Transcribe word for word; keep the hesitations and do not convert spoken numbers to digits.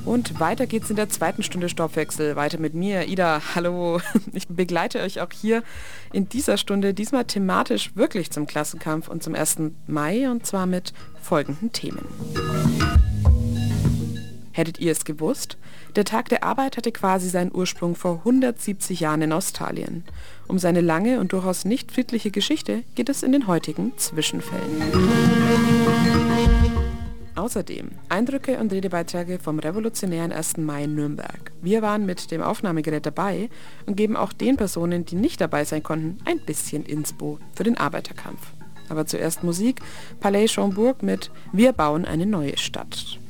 Und weiter geht's in der zweiten Stunde Stoffwechsel. Weiter mit mir, Ida. Hallo. Ich begleite euch auch hier in dieser Stunde, diesmal thematisch wirklich zum Klassenkampf und zum ersten Mai, und zwar mit folgenden Themen. Hättet ihr es gewusst? Der Tag der Arbeit hatte quasi seinen Ursprung vor hundertsiebzig Jahren in Australien. Um seine lange und durchaus nicht friedliche Geschichte geht es in den heutigen Zwischenfällen. Außerdem Eindrücke und Redebeiträge vom revolutionären ersten Mai in Nürnberg. Wir waren mit dem Aufnahmegerät dabei und geben auch den Personen, die nicht dabei sein konnten, ein bisschen Inspo für den Arbeiterkampf. Aber zuerst Musik, Palais Schaumburg mit Wir bauen eine neue Stadt.